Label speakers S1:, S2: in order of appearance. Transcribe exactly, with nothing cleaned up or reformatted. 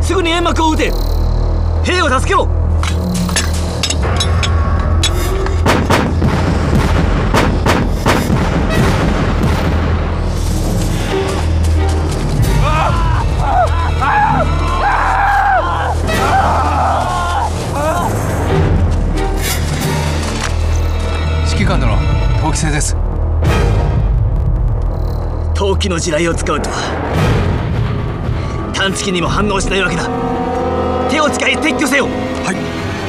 S1: すぐに煙幕を撃て。兵を助けろ。
S2: 指揮官殿、陶器製です。
S1: 陶器の地雷を使うとは探知機にも反応しないわけだ。手を使い撤去せよ。